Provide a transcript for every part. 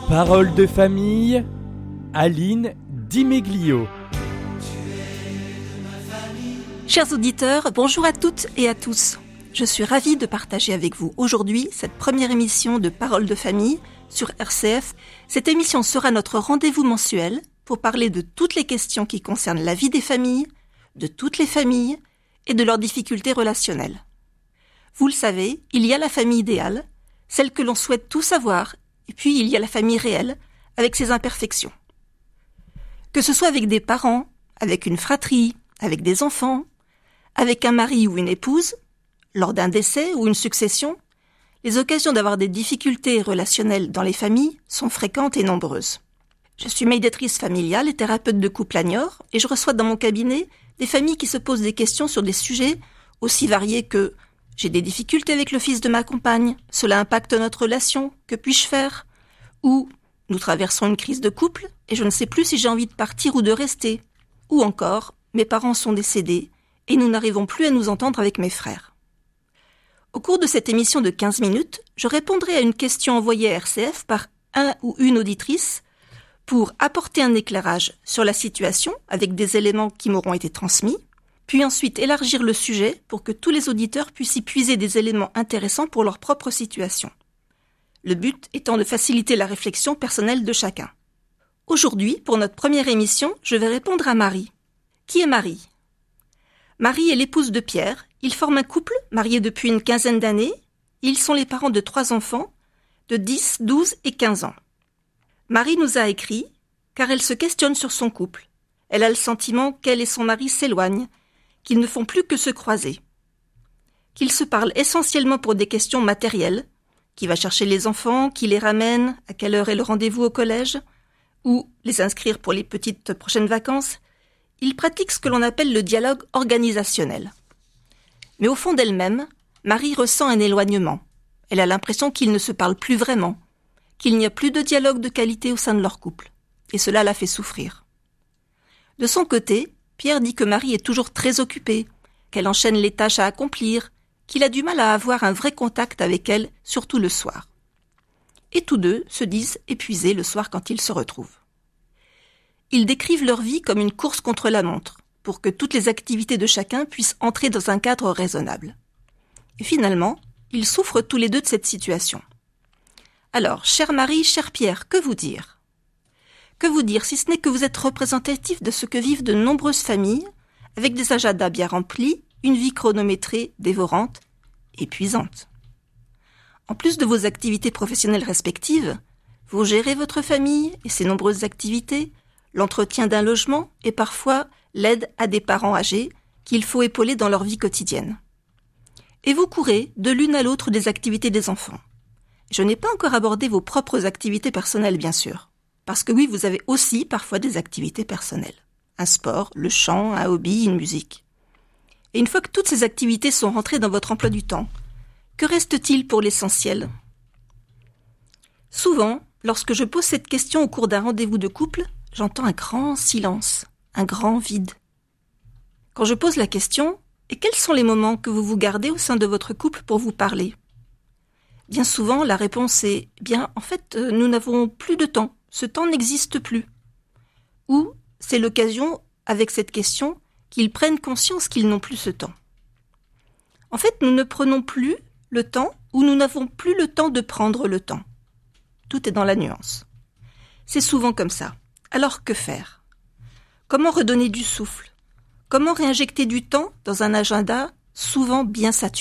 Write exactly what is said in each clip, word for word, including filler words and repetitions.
Paroles de famille, Aline Dimeglio. Chers auditeurs, bonjour à toutes et à tous. Je suis ravie de partager avec vous aujourd'hui cette première émission de Paroles de famille sur R C F. Cette émission sera notre rendez-vous mensuel pour parler de toutes les questions qui concernent la vie des familles, de toutes les familles et de leurs difficultés relationnelles. Vous le savez, il y a la famille idéale, celle que l'on souhaite tous avoir, et puis il y a la famille réelle, avec ses imperfections. Que ce soit avec des parents, avec une fratrie, avec des enfants, avec un mari ou une épouse, lors d'un décès ou une succession, les occasions d'avoir des difficultés relationnelles dans les familles sont fréquentes et nombreuses. Je suis médiatrice familiale et thérapeute de couple à Niort et je reçois dans mon cabinet des familles qui se posent des questions sur des sujets aussi variés que « j'ai des difficultés avec le fils de ma compagne, cela impacte notre relation, que puis-je faire ?» ou « nous traversons une crise de couple et je ne sais plus si j'ai envie de partir ou de rester » ou encore « mes parents sont décédés et nous n'arrivons plus à nous entendre avec mes frères ». Au cours de cette émission de quinze minutes, je répondrai à une question envoyée à R C F par un ou une auditrice pour apporter un éclairage sur la situation avec des éléments qui m'auront été transmis, puis ensuite élargir le sujet pour que tous les auditeurs puissent y puiser des éléments intéressants pour leur propre situation. Le but étant de faciliter la réflexion personnelle de chacun. Aujourd'hui, pour notre première émission, je vais répondre à Marie. Qui est Marie ? Marie est l'épouse de Pierre. Ils forment un couple, marié depuis une quinzaine d'années. Ils sont les parents de trois enfants, de dix, douze et quinze ans. Marie nous a écrit, car elle se questionne sur son couple. Elle a le sentiment qu'elle et son mari s'éloignent, qu'ils ne font plus que se croiser. Qu'ils se parlent essentiellement pour des questions matérielles, qui va chercher les enfants, qui les ramène, à quelle heure est le rendez-vous au collège, ou les inscrire pour les petites prochaines vacances. Ils pratiquent ce que l'on appelle le dialogue organisationnel. Mais au fond d'elle-même, Marie ressent un éloignement. Elle a l'impression qu'ils ne se parlent plus vraiment, qu'il n'y a plus de dialogue de qualité au sein de leur couple. Et cela la fait souffrir. De son côté, Pierre dit que Marie est toujours très occupée, qu'elle enchaîne les tâches à accomplir, qu'il a du mal à avoir un vrai contact avec elle, surtout le soir. Et tous deux se disent épuisés le soir quand ils se retrouvent. Ils décrivent leur vie comme une course contre la montre, pour que toutes les activités de chacun puissent entrer dans un cadre raisonnable. Et finalement, ils souffrent tous les deux de cette situation. Alors, chère Marie, cher Pierre, que vous dire ? Que vous dire si ce n'est que vous êtes représentatif de ce que vivent de nombreuses familles, avec des agendas bien remplis, une vie chronométrée, dévorante, épuisante. En plus de vos activités professionnelles respectives, vous gérez votre famille et ses nombreuses activités, l'entretien d'un logement et parfois l'aide à des parents âgés qu'il faut épauler dans leur vie quotidienne. Et vous courez de l'une à l'autre des activités des enfants. Je n'ai pas encore abordé vos propres activités personnelles, bien sûr. Parce que oui, vous avez aussi parfois des activités personnelles. Un sport, le chant, un hobby, une musique. Et une fois que toutes ces activités sont rentrées dans votre emploi du temps, que reste-t-il pour l'essentiel ? Souvent, lorsque je pose cette question au cours d'un rendez-vous de couple, j'entends un grand silence, un grand vide. Quand je pose la question, et quels sont les moments que vous vous gardez au sein de votre couple pour vous parler ? Bien souvent, la réponse est « bien, en fait, euh, nous n'avons plus de temps, ce temps n'existe plus ». Ou c'est l'occasion, avec cette question, qu'ils prennent conscience qu'ils n'ont plus ce temps. En fait, nous ne prenons plus le temps ou nous n'avons plus le temps de prendre le temps. Tout est dans la nuance. C'est souvent comme ça. Alors que faire ? Comment redonner du souffle ? Comment réinjecter du temps dans un agenda souvent bien saturé ?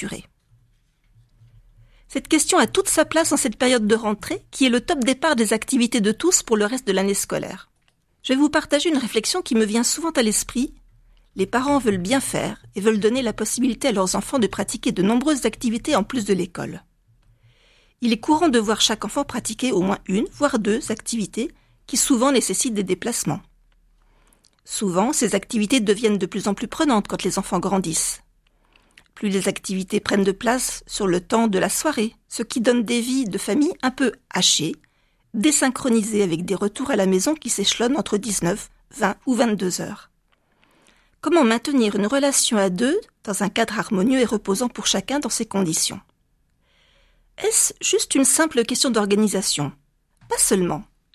Cette question a toute sa place en cette période de rentrée qui est le top départ des activités de tous pour le reste de l'année scolaire. Je vais vous partager une réflexion qui me vient souvent à l'esprit. Les parents veulent bien faire et veulent donner la possibilité à leurs enfants de pratiquer de nombreuses activités en plus de l'école. Il est courant de voir chaque enfant pratiquer au moins une, voire deux activités qui souvent nécessitent des déplacements. Souvent, ces activités deviennent de plus en plus prenantes quand les enfants grandissent. Plus les activités prennent de place sur le temps de la soirée, ce qui donne des vies de famille un peu hachées, désynchronisées avec des retours à la maison qui s'échelonnent entre dix-neuf, vingt ou vingt-deux heures. Comment maintenir une relation à deux dans un cadre harmonieux et reposant pour chacun dans ces conditions ? Est-ce juste une simple question d'organisation ? Pas seulement.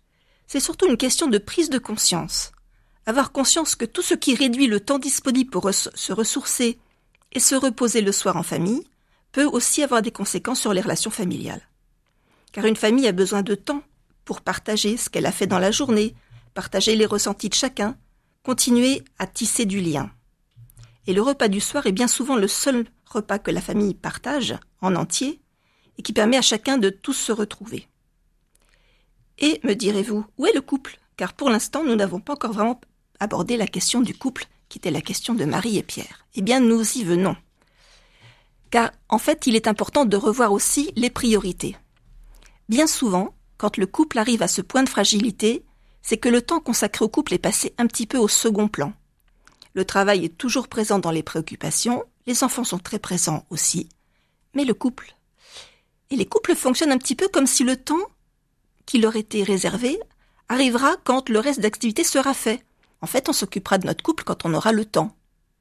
c'est surtout une question de prise de conscience. Avoir conscience que tout ce qui réduit le temps disponible pour res- se ressourcer et se reposer le soir en famille peut aussi avoir des conséquences sur les relations familiales. Car une famille a besoin de temps pour partager ce qu'elle a fait dans la journée, partager les ressentis de chacun, continuer à tisser du lien. Et le repas du soir est bien souvent le seul repas que la famille partage en entier et qui permet à chacun de tous se retrouver. Et, me direz-vous, où est le couple ? Car pour l'instant, nous n'avons pas encore vraiment abordé la question du couple, qui était la question de Marie et Pierre. Eh bien, nous y venons. Car, en fait, il est important de revoir aussi les priorités. Bien souvent, quand le couple arrive à ce point de fragilité, c'est que le temps consacré au couple est passé un petit peu au second plan. Le travail est toujours présent dans les préoccupations, les enfants sont très présents aussi, mais le couple. Et les couples fonctionnent un petit peu comme si le temps qui leur était réservé arrivera quand le reste d'activité sera fait. En fait, on s'occupera de notre couple quand on aura le temps.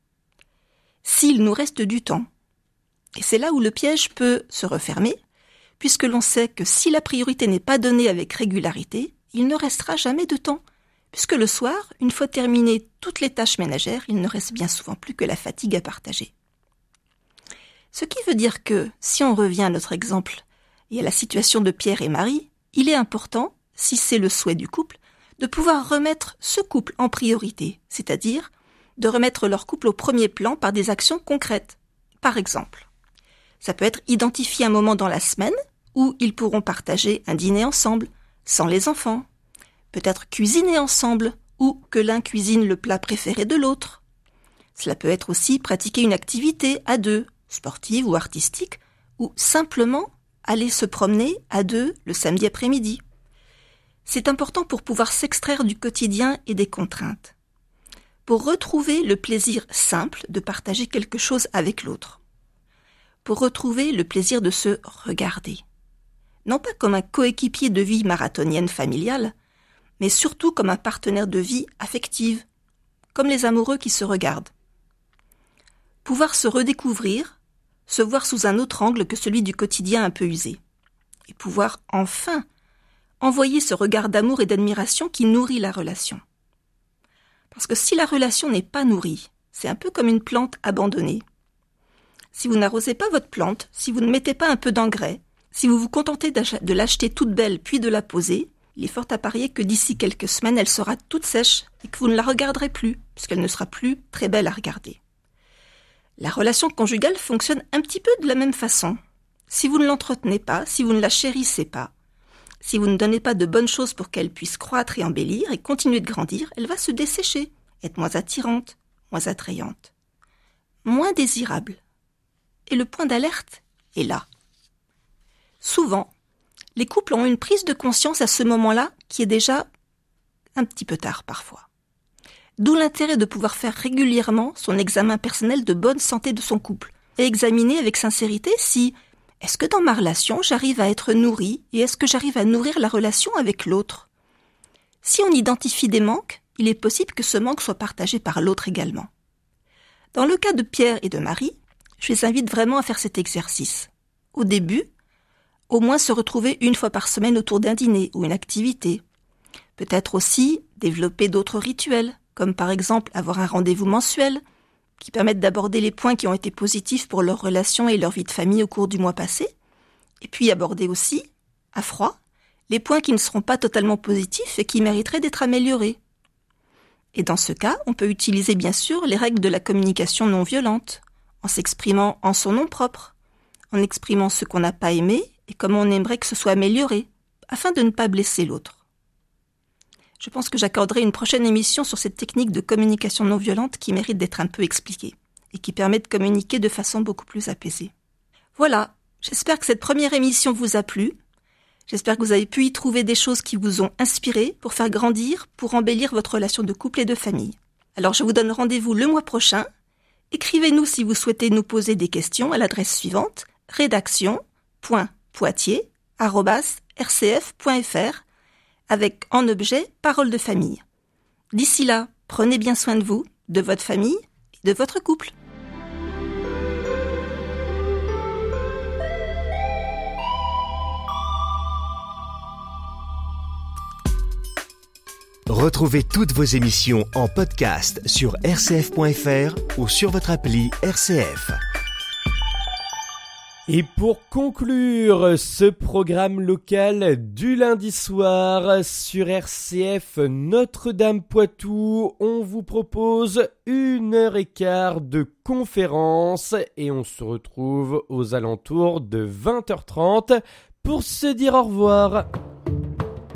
S'il nous reste du temps, et c'est là où le piège peut se refermer, puisque l'on sait que si la priorité n'est pas donnée avec régularité, il ne restera jamais de temps, puisque le soir, une fois terminées toutes les tâches ménagères, il ne reste bien souvent plus que la fatigue à partager. Ce qui veut dire que, si on revient à notre exemple et à la situation de Pierre et Marie, il est important, si c'est le souhait du couple, de pouvoir remettre ce couple en priorité, c'est-à-dire de remettre leur couple au premier plan par des actions concrètes. Par exemple, ça peut être identifier un moment dans la semaine où ils pourront partager un dîner ensemble, sans les enfants. Peut-être cuisiner ensemble, ou que l'un cuisine le plat préféré de l'autre. Cela peut être aussi pratiquer une activité à deux, sportive ou artistique, ou simplement aller se promener à deux le samedi après-midi. C'est important pour pouvoir s'extraire du quotidien et des contraintes. Pour retrouver le plaisir simple de partager quelque chose avec l'autre. Pour retrouver le plaisir de se regarder. Non pas comme un coéquipier de vie marathonienne familiale, mais surtout comme un partenaire de vie affective, comme les amoureux qui se regardent. Pouvoir se redécouvrir, se voir sous un autre angle que celui du quotidien un peu usé. Et pouvoir enfin envoyer ce regard d'amour et d'admiration qui nourrit la relation. Parce que si la relation n'est pas nourrie, c'est un peu comme une plante abandonnée. Si vous n'arrosez pas votre plante, si vous ne mettez pas un peu d'engrais, si vous vous contentez de l'acheter toute belle puis de la poser, il est fort à parier que d'ici quelques semaines, elle sera toute sèche et que vous ne la regarderez plus, puisqu'elle ne sera plus très belle à regarder. La relation conjugale fonctionne un petit peu de la même façon. Si vous ne l'entretenez pas, si vous ne la chérissez pas, si vous ne donnez pas de bonnes choses pour qu'elle puisse croître et embellir et continuer de grandir, elle va se dessécher, être moins attirante, moins attrayante, moins désirable. Et le point d'alerte est là. Souvent, les couples ont une prise de conscience à ce moment-là qui est déjà un petit peu tard parfois. D'où l'intérêt de pouvoir faire régulièrement son examen personnel de bonne santé de son couple et examiner avec sincérité si est-ce que dans ma relation j'arrive à être nourrie et est-ce que j'arrive à nourrir la relation avec l'autre. Si on identifie des manques, il est possible que ce manque soit partagé par l'autre également. Dans le cas de Pierre et de Marie, je les invite vraiment à faire cet exercice. Au début, au moins se retrouver une fois par semaine autour d'un dîner ou une activité. Peut-être aussi développer d'autres rituels, comme par exemple avoir un rendez-vous mensuel, qui permettent d'aborder les points qui ont été positifs pour leur relation et leur vie de famille au cours du mois passé, et puis aborder aussi, à froid, les points qui ne seront pas totalement positifs et qui mériteraient d'être améliorés. Et dans ce cas, on peut utiliser bien sûr les règles de la communication non violente, en s'exprimant en son nom propre, en exprimant ce qu'on n'a pas aimé et comment on aimerait que ce soit amélioré, afin de ne pas blesser l'autre. Je pense que j'accorderai une prochaine émission sur cette technique de communication non violente qui mérite d'être un peu expliquée et qui permet de communiquer de façon beaucoup plus apaisée. Voilà, j'espère que cette première émission vous a plu. J'espère que vous avez pu y trouver des choses qui vous ont inspiré pour faire grandir, pour embellir votre relation de couple et de famille. Alors je vous donne rendez-vous le mois prochain. Écrivez-nous si vous souhaitez nous poser des questions à l'adresse suivante rédaction point poitiers arobase r c f point f r avec en objet Parole de famille. D'ici là, prenez bien soin de vous, de votre famille et de votre couple. Retrouvez toutes vos émissions en podcast sur r c f point f r ou sur votre appli R C F. Et pour conclure ce programme local du lundi soir sur R C F Notre-Dame-Poitou, on vous propose une heure et quart de conférence et on se retrouve aux alentours de vingt heures trente pour se dire au revoir.